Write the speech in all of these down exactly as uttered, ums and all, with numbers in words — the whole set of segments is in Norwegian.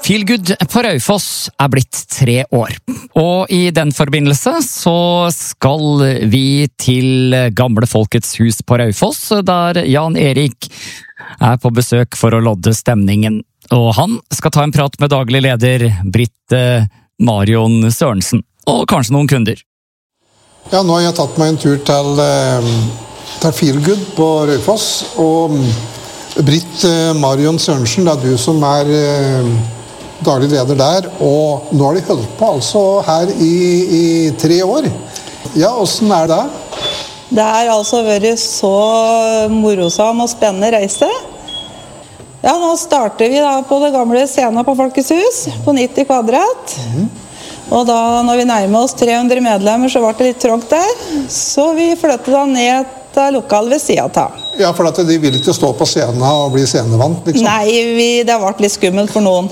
Feelgood på Raufoss er blitt tre år, og i den forbindelse så skal vi til Gamle Folkets hus på Raufoss, der Jan Erik er på besøk for å lodde stemningen. Og han skal ta en prat med daglig leder Britt Marion Sørensen, og kanskje noen kunder. Ja, nå har jeg tatt meg en tur til, til Feelgood på Raufoss, og Britt Marion Sørensen, det er du som er daglig leder der, og nå har de holdt på altså her i, i tre år. Ja, hvordan er det? Det har altså vært så morosam og spennende reise. Ja, nå starter vi da på det gamle scenen på Folkets hus, på nitti kvadrat. Mm. Og da, når vi nærmer oss tre hundre medlemmer, så ble det litt trångt der. Så vi flyttet da ned til lokalet ved siden av. Ja, for at de vil ikke stå på scenen og bli scenevant, liksom? Nei, vi, det har vært litt skummelt for noen.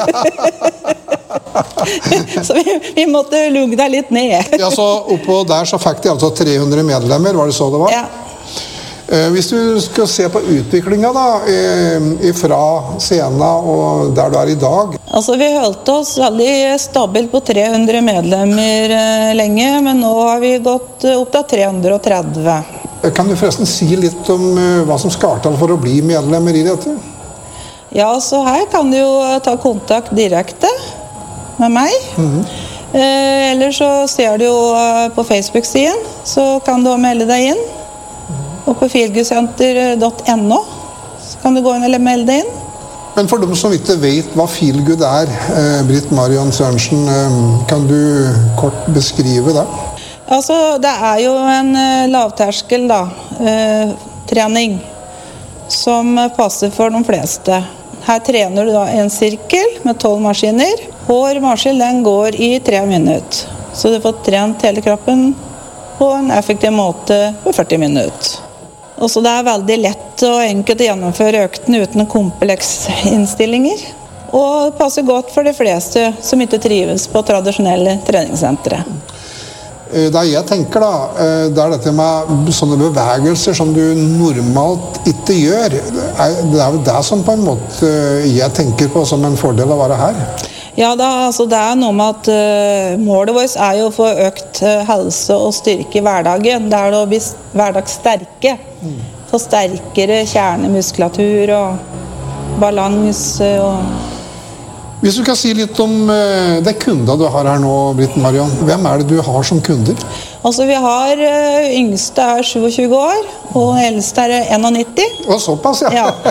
Så vi, vi måtte lugge deg litt ned. Ja, så oppå der så fikk de altså tre hundre medlemmer, var det så det var? Ja. Eh, hvis du skal se på utviklingen da, eh, fra scenen og der du er i dag. Altså, vi holdt oss veldig stabilt på tre hundre medlemmer eh, lenge, men nå har vi gått opp til tre hundre og tretti. Kan du forresten si litt om uh, hva som skal til for å bli medlemmer i dette? Ja, så her kan du jo ta kontakt direkte med meg. Mm-hmm. eh, eller så ser du jo uh, på Facebook-siden, så kan du melde deg inn. Mm-hmm. Og på feelgoodsenter punktum no så kan du gå inn og melde deg inn. Men for dem som ikke vet hva Feelgood er, uh, Britt Marion Sørensen, uh, kan du kort beskrive det? Altså, det er jo en uh, lavterskel da, uh, trening som passer for de fleste. Her trener du da en sirkel med tolv maskiner. Hver maskin den går i tre minutter. Så du får trent hele kroppen på en effektiv måte på førti minutter. Og så det er veldig lett og enkelt å gjennomføre økten uten komplekse innstillinger. Og det passer godt for de fleste som ikke trives på tradisjonelle treningssentre. Det jeg tenker da, det er dette med sånne bevegelser som du normalt ikke gjør. Det er jo det som på en måte jeg tenker på som en fordel å være her. Ja, da, altså det er noe med at uh, målet vårt er jo å få økt uh, helse og styrke i hverdagen. Det er det å bli hverdagssterke. Mm. Få sterkere kjernemuskulatur og balanse og... Hvis du kan si litt om uh, det kunder du har her nå, Britt Marion. Hvem er det du har som kunder? Altså, vi har uh, yngste er tjuesyv år, og eldste er nitti. Og såpass, ja. Ja.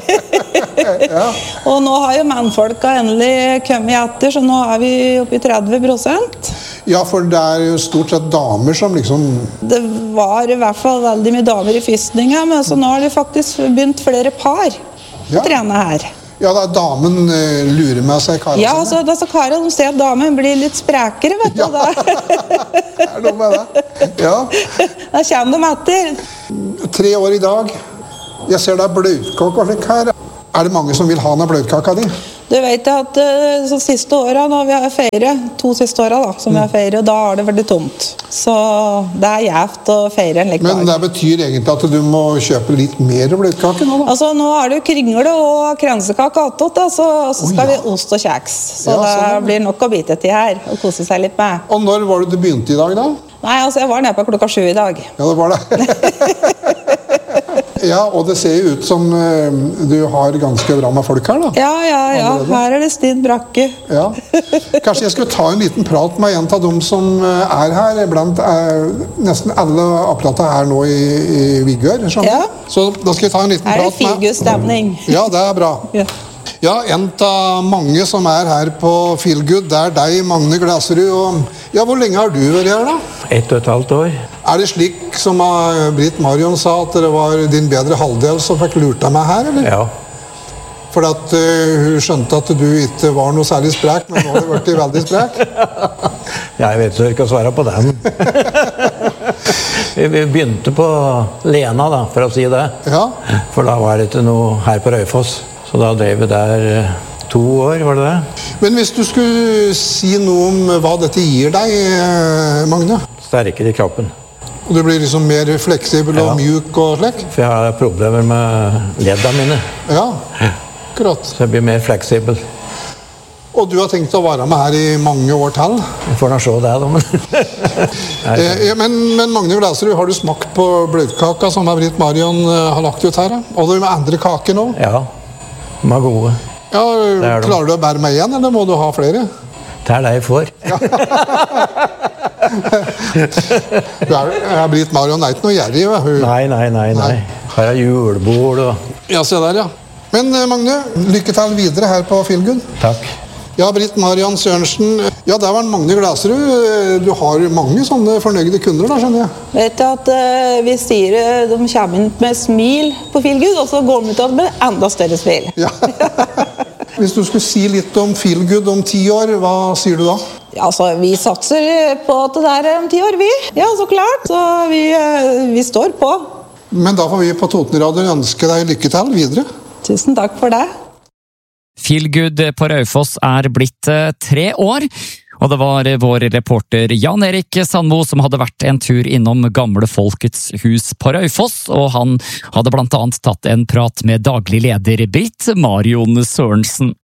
Ja. Og nå har jo mannfolka endelig kommet etter, så nå er vi oppe i tretti prosent. Ja, for det er jo stort sett damer som liksom... Det var i hvert fall veldig mye damer i fyrstninga, men så nå har det faktisk begynt flere par ja. å trene her. Ja, da damen uh, lurer med seg karen. Ja, altså, da så karen de ser at damen blir litt sprekere, vet du. Ja, det er noe med det. Ja. Da kommer de etter. Tre år i dag. Jeg ser det er bløtkake og slik her. Er det mange som vil ha denne bløtkaka di? Du vet at uh, så siste året, når vi har feiret, to siste året da, som mm. vi har feiret, da er det veldig tomt. Så det er jævt å feire en lik dag. Men det betyr egentlig at du må kjøpe litt mer bløtkake nå da? Altså, nå er det jo kringle og kransekake attåt, da, så, så skal oh, ja. vi ost og kjeks. Så ja, det sånn. Blir nok å bite til her og kose seg litt med. Og når var det du begynte i dag da? Nei, altså, jeg var nede på klokka sju i dag. Ja, det var det. Ja, og det ser jo ut som uh, du har ganske bra med folk her da. Ja, ja, ja. Her er det stint brakke. Ja. Kanskje jeg skulle ta en liten prat med en av dem som er her. Blant uh, nesten alle apparater er nå i, i Vigør. Ja. Så da skal jeg ta en liten her prat med. Her er Feelgood-stemning. Ja, det er bra. Ja. Ja, en av mange som er her på Feelgood, det er deg, Magne Glaserud. Og, ja, hvor lenge har du vært her da? Ett og et halvt år. Er det slik som Britt Marion sa, at det var din bedre halvdel som fikk lurt deg med her, eller? Ja. For at uh, hun skjønte at du ikke var noe særlig sprek, men nå har du vært veldig sprek. Ja, jeg vet ikke å svare på den. Vi begynte på Lena da, for å si det. Ja. For da var det ikke noe her på Raufoss. Så da drev vi der to år, var det det? Men hvis du skulle si noe om hva dette gir deg, Magne? Sterkere i kroppen. Og du blir liksom mer fleksibel og ja. Mjuk og slik? For jeg har problemer med leddene mine. Ja, akkurat. Så jeg blir mer fleksibel. Og du har tenkt å være med her i mange år til? Vi får nå se det, da. Men, eh, men, men Magne Glæserud, har du smakt på bløtkaka som Britt Marion har lagt ut her? Da? Og det med andre kaker nå? Ja, de er gode. Ja, er klarer du å bære meg igjen, eller må du ha flere? Det er det jeg får. Ja. er, Britt Marion er ikke noe gjerrig, hun. Nei, nei, nei, nei. Her er julebord og... Ja, se der, ja. Men Magne, lykke til videre her på Feelgood. Takk. Ja, Britt Marion Sørensen. Ja, der var Magne Glæserud. Du har mange sånne fornøyde kunder da, skjønner jeg. Vet du at uh, vi sier uh, de kommer inn med smil på Feelgood, og så går de ut med enda større smil. Ja. Hvis du skulle si litt om Feelgood om ti år, hva sier du da? Ja, altså, vi satser på at det er om ti år, vi. Ja, så klart. Så vi, uh, vi står på. Men da får vi på Totenradioen ønske deg lykke til videre. Tusen takk for det. Feelgood på Raufoss er blitt tre år, og det var vår reporter Jan Erik Sandmo som hadde vært en tur innom Gamle Folkets hus på Raufoss, og han hadde blant annet tatt en prat med daglig leder Britt Marion Sørensen.